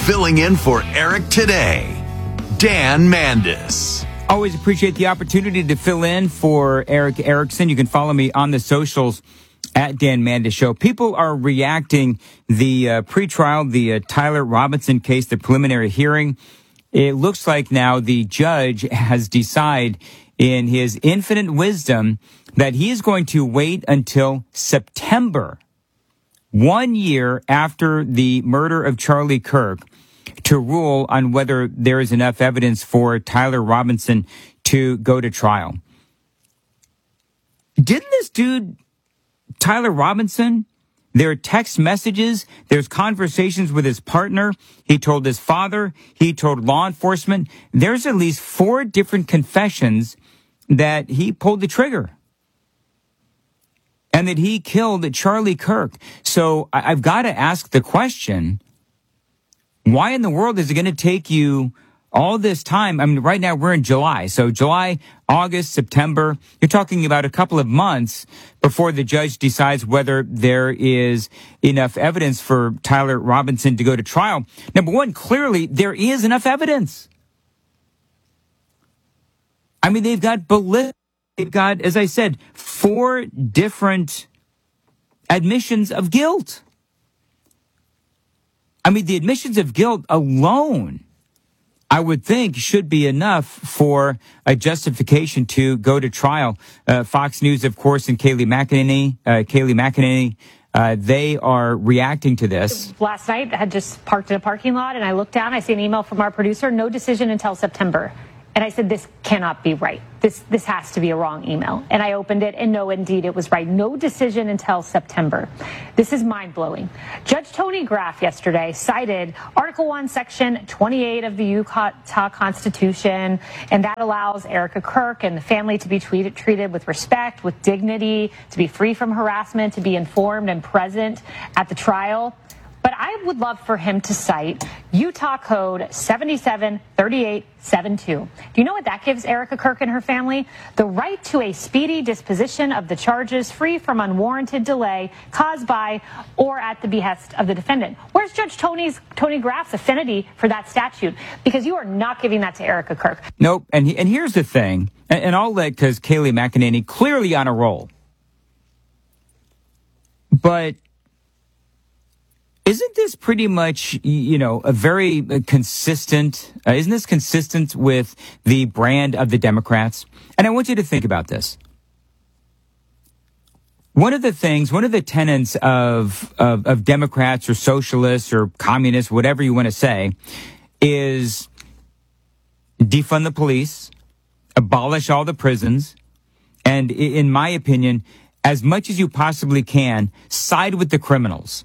Filling in for Eric today, Dan Mandis. Always appreciate the opportunity to fill in for Eric Erickson. You can follow me on the socials at Dan Mandis Show. People are reacting the pretrial, the Tyler Robinson case, the preliminary hearing. It looks like now the judge has decided in his infinite wisdom that he is going to wait until September, 1 year after the murder of Charlie Kirk, to rule on whether there is enough evidence for Tyler Robinson to go to trial. Didn't this dude, Tyler Robinson, there are text messages, there's conversations with his partner, he told his father, he told law enforcement, there's at least 4 different confessions that he pulled the trigger and that he killed Charlie Kirk. So I've got to ask the question, why in the world is it going to take you all this time? I mean, right now we're in July. So July, August, September, you're talking about a couple of months before the judge decides whether there is enough evidence for Tyler Robinson to go to trial. Number one, clearly there is enough evidence. I mean, they've got, as I said, 4 different admissions of guilt. I mean, the admissions of guilt alone, I would think, should be enough for a justification to go to trial. Fox News, of course, and Kayleigh McEnany, they are reacting to this. Last night, I had just parked in a parking lot, and I looked down. I see an email from our producer, no decision until September. And I said, this cannot be right. This has to be a wrong email. And I opened it, and no, indeed, it was right. No decision until September. This is mind-blowing. Judge Tony Graff yesterday cited Article 1, Section 28 of the Utah Constitution, and that allows Erica Kirk and the family to be treated with respect, with dignity, to be free from harassment, to be informed and present at the trial. But I would love for him to cite Utah Code 773872. Do you know what that gives Erica Kirk and her family? The right to a speedy disposition of the charges free from unwarranted delay caused by or at the behest of the defendant. Where's Judge Tony Graff's affinity for that statute? Because you are not giving that to Erica Kirk. Nope. And here's the thing, and I'll let, because Kayleigh McEnany clearly on a roll. But isn't this pretty much, a very consistent, isn't this consistent with the brand of the Democrats? And I want you to think about this. One of the tenets of Democrats or socialists or communists, whatever you want to say, is defund the police, abolish all the prisons, and in my opinion, as much as you possibly can, side with the criminals.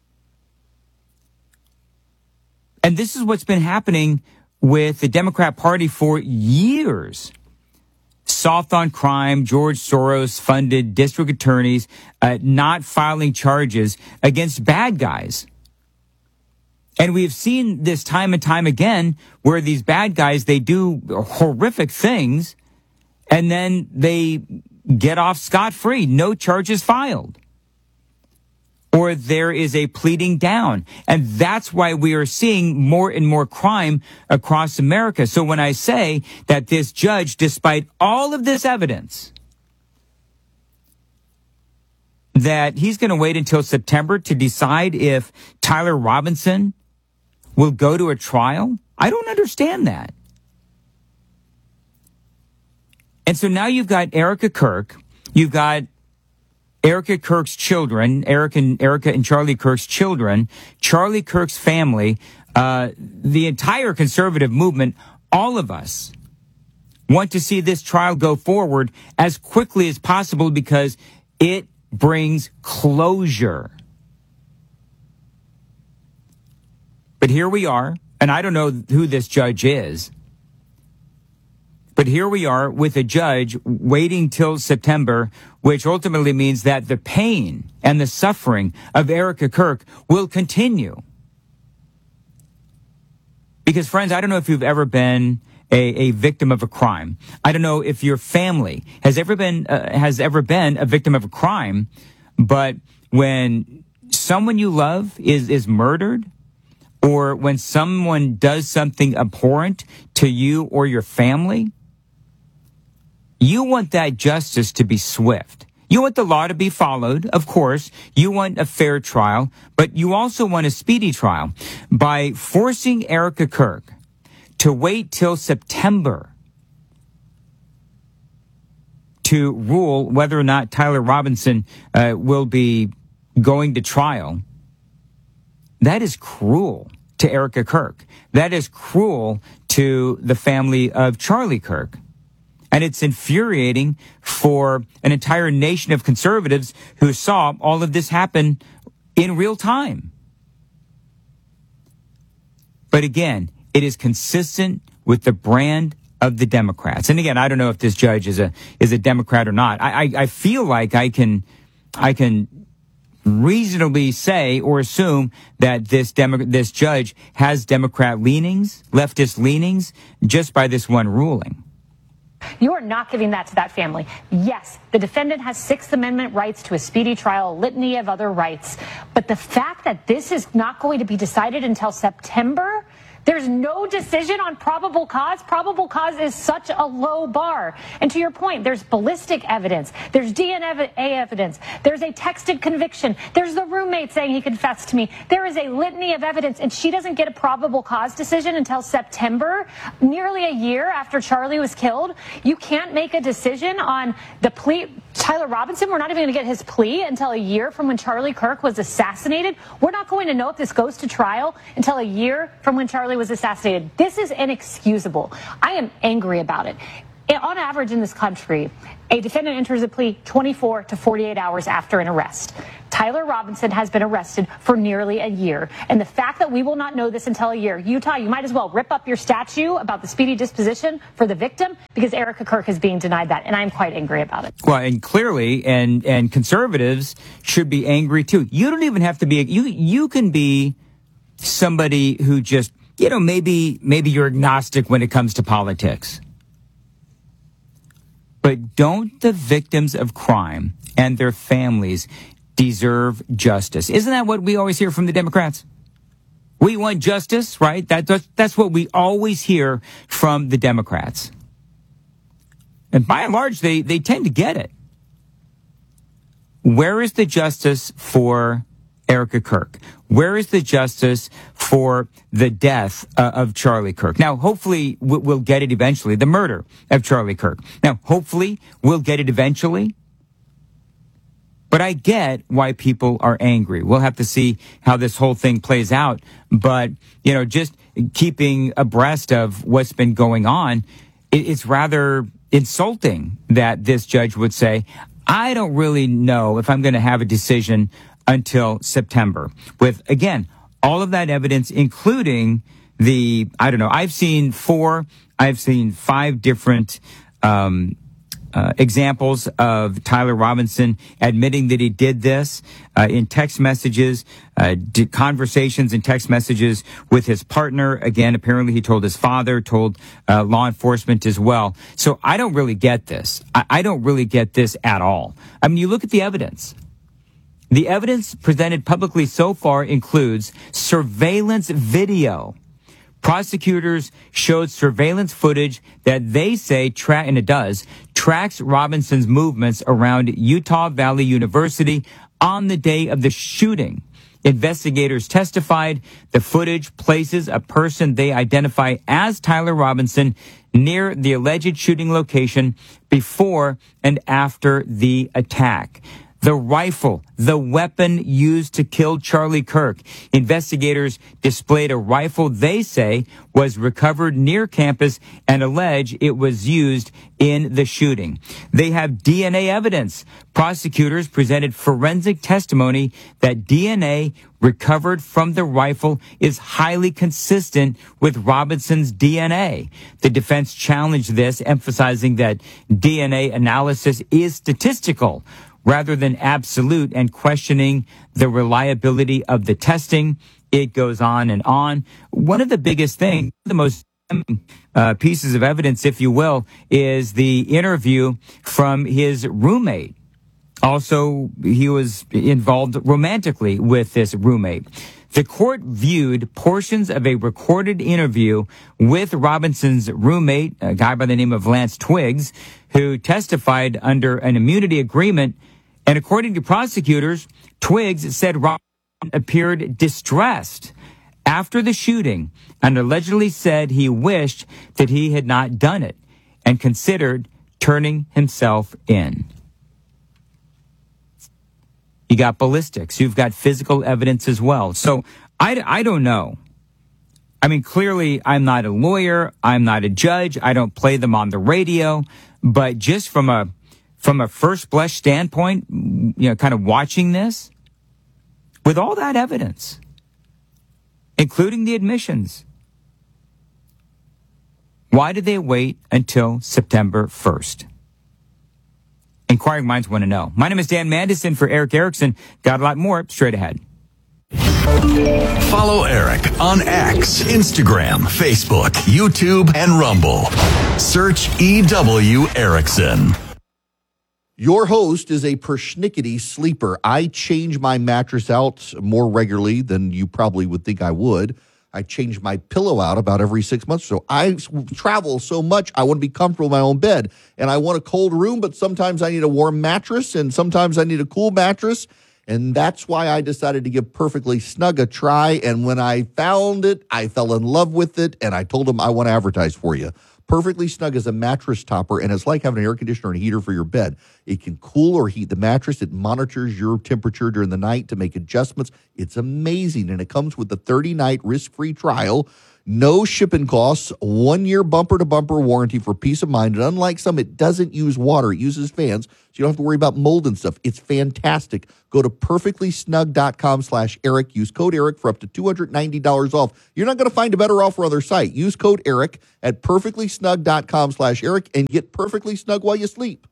And this is what's been happening with the Democrat Party for years. Soft on crime, George Soros funded district attorneys not filing charges against bad guys. And we've seen this time and time again where these bad guys, they do horrific things and then they get off scot-free, no charges filed. Or there is a pleading down. And that's why we are seeing more and more crime across America. So when I say that this judge, despite all of this evidence, that he's going to wait until September to decide if Tyler Robinson will go to a trial, I don't understand that. And so now you've got Erica Kirk, you've got Erica Kirk's children, Erica and Charlie Kirk's children, Charlie Kirk's family, the entire conservative movement, all of us want to see this trial go forward as quickly as possible because it brings closure. But here we are, and I don't know who this judge is, but here we are with a judge waiting till September, which ultimately means that the pain and the suffering of Erica Kirk will continue. Because, friends, I don't know if you've ever been a victim of a crime. I don't know if your family has ever been a victim of a crime, but when someone you love is murdered, or when someone does something abhorrent to you or your family, you want that justice to be swift. You want the law to be followed, of course. You want a fair trial, but you also want a speedy trial. By forcing Erica Kirk to wait till September to rule whether or not Tyler Robinson will be going to trial, that is cruel to Erica Kirk. That is cruel to the family of Charlie Kirk. And it's infuriating for an entire nation of conservatives who saw all of this happen in real time. But again, it is consistent with the brand of the Democrats. And again, I don't know if this judge is a Democrat or not. I feel like I can reasonably say or assume that this judge has Democrat leanings, leftist leanings, just by this one ruling. You are not giving that to that family. Yes, the defendant has Sixth Amendment rights to a speedy trial, a litany of other rights. But the fact that this is not going to be decided until September, there's no decision on probable cause. Probable cause is such a low bar. And to your point, there's ballistic evidence. There's DNA evidence. There's a texted conviction. There's the roommate saying he confessed to me. There is a litany of evidence, and she doesn't get a probable cause decision until September, nearly a year after Charlie was killed. You can't make a decision on the plea. Tyler Robinson, we're not even going to get his plea until a year from when Charlie Kirk was assassinated. We're not going to know if this goes to trial until a year from when Charlie was assassinated. This is inexcusable. I am angry about it. On average in this country, a defendant enters a plea 24 to 48 hours after an arrest. Tyler Robinson has been arrested for nearly a year. And the fact that we will not know this until a year, Utah, you might as well rip up your statue about the speedy disposition for the victim, because Erica Kirk is being denied that. And I'm quite angry about it. Well, and clearly, and conservatives should be angry too. You don't even have to be, you can be somebody who just, maybe you're agnostic when it comes to politics. But don't the victims of crime and their families deserve justice? Isn't that what we always hear from the Democrats? We want justice, right? That's what we always hear from the Democrats. And by and large, they tend to get it. Where is the justice for Erica Kirk? Where is the justice for the death of Charlie Kirk? Now, hopefully we'll get it eventually, the murder of Charlie Kirk. Now, hopefully we'll get it eventually. But I get why people are angry. We'll have to see how this whole thing plays out. But, just keeping abreast of what's been going on, it's rather insulting that this judge would say, I don't really know if I'm going to have a decision until September, with, again, all of that evidence, including I've seen 5 different examples of Tyler Robinson admitting that he did this in text messages, conversations and text messages with his partner. Again, apparently he told his father, told law enforcement as well. So I don't really get this. I don't really get this at all. I mean, you look at the evidence. The evidence presented publicly so far includes surveillance video. Prosecutors showed surveillance footage that they say tracks Robinson's movements around Utah Valley University on the day of the shooting. Investigators testified the footage places a person they identify as Tyler Robinson near the alleged shooting location before and after the attack. The rifle, the weapon used to kill Charlie Kirk. Investigators displayed a rifle they say was recovered near campus and allege it was used in the shooting. They have DNA evidence. Prosecutors presented forensic testimony that DNA recovered from the rifle is highly consistent with Robinson's DNA. The defense challenged this, emphasizing that DNA analysis is statistical rather than absolute, and questioning the reliability of the testing. It goes on and on. One of the biggest things, the most pieces of evidence, if you will, is the interview from his roommate. Also, he was involved romantically with this roommate. The court viewed portions of a recorded interview with Robinson's roommate, a guy by the name of Lance Twiggs, who testified under an immunity agreement. And according to prosecutors, Twiggs said Robinson appeared distressed after the shooting and allegedly said he wished that he had not done it and considered turning himself in. You got ballistics. You've got physical evidence as well. So I don't know. I mean, clearly, I'm not a lawyer. I'm not a judge. I don't play them on the radio. But just from a first blush standpoint, kind of watching this, with all that evidence, including the admissions, why did they wait until September 1st? Inquiring minds want to know. My name is Dan Mandison for Eric Erickson. Got a lot more straight ahead. Follow Eric on X, Instagram, Facebook, YouTube, and Rumble. Search EW Erickson. Your host is a persnickety sleeper. I change my mattress out more regularly than you probably would think I would. I change my pillow out about every 6 months or so. I travel so much, I want to be comfortable in my own bed. And I want a cold room, but sometimes I need a warm mattress, and sometimes I need a cool mattress. And that's why I decided to give Perfectly Snug a try. And when I found it, I fell in love with it, and I told them I want to advertise for you. Perfectly Snug is a mattress topper, and it's like having an air conditioner and a heater for your bed. It can cool or heat the mattress. It monitors your temperature during the night to make adjustments. It's amazing, and it comes with a 30-night risk-free trial, no shipping costs, 1-year bumper-to-bumper warranty for peace of mind. And unlike some, it doesn't use water. It uses fans, so you don't have to worry about mold and stuff. It's fantastic. Go to perfectlysnug.com/Eric. Use code Eric for up to $290 off. You're not going to find a better offer on their site. Use code Eric at perfectlysnug.com/Eric and get perfectly snug while you sleep.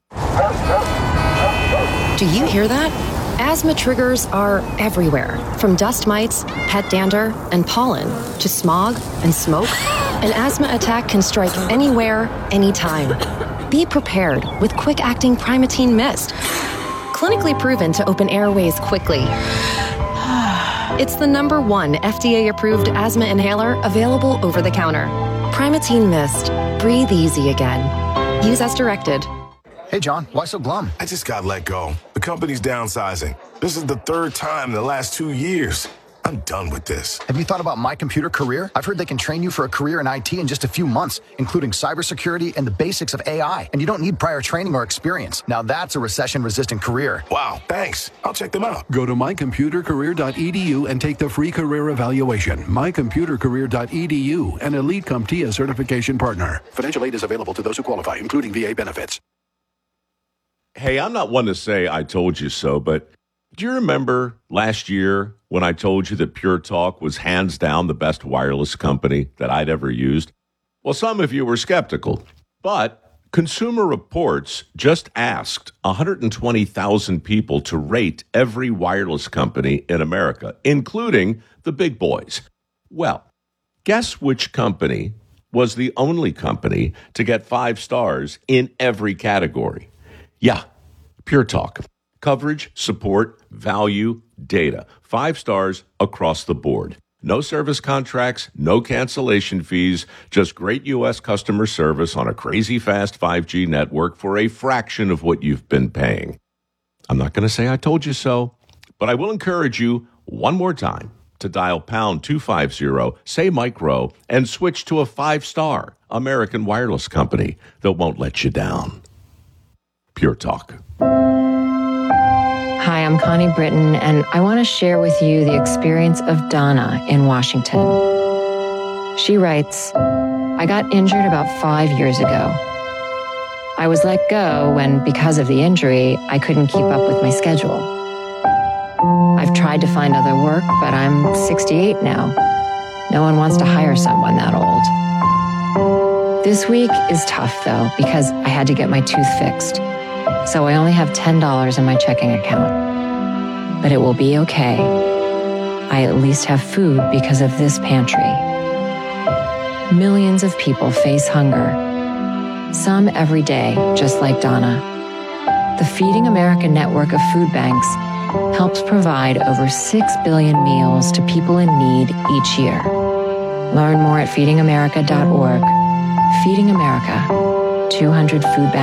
Do you hear that? Asthma triggers are everywhere, from dust mites, pet dander, and pollen, to smog and smoke. An asthma attack can strike anywhere, anytime. Be prepared with quick-acting Primatene Mist. Clinically proven to open airways quickly. It's the #1 FDA-approved asthma inhaler available over the counter. Primatene Mist. Breathe easy again. Use as directed. Hey, John, why so glum? I just got let go. The company's downsizing. This is the 3rd time in the last 2 years. I'm done with this. Have you thought about My Computer Career? I've heard they can train you for a career in IT in just a few months, including cybersecurity and the basics of AI. And you don't need prior training or experience. Now that's a recession-resistant career. Wow, thanks. I'll check them out. Go to mycomputercareer.edu and take the free career evaluation. mycomputercareer.edu, an Elite CompTIA certification partner. Financial aid is available to those who qualify, including VA benefits. Hey, I'm not one to say I told you so, but do you remember last year when I told you that Pure Talk was hands down the best wireless company that I'd ever used? Well, some of you were skeptical, but Consumer Reports just asked 120,000 people to rate every wireless company in America, including the big boys. Well, guess which company was the only company to get 5 stars in every category? Yeah, Pure Talk. Coverage, support, value, data. 5 stars across the board. No service contracts, no cancellation fees, just great U.S. customer service on a crazy fast 5G network for a fraction of what you've been paying. I'm not going to say I told you so, but I will encourage you one more time to dial pound 250, say micro, and switch to a 5-star American wireless company that won't let you down. Pure Talk. Hi, I'm Connie Britton, and I want to share with you the experience of Donna in Washington. She writes, I got injured about 5 years ago. I was let go when, because of the injury, I couldn't keep up with my schedule. I've tried to find other work, but I'm 68 now. No one wants to hire someone that old. This week is tough, though, because I had to get my tooth fixed. So I only have $10 in my checking account. But it will be okay. I at least have food because of this pantry. Millions of people face hunger. Some every day, just like Donna. The Feeding America network of food banks helps provide over 6 billion meals to people in need each year. Learn more at feedingamerica.org. Feeding America, 200 food banks.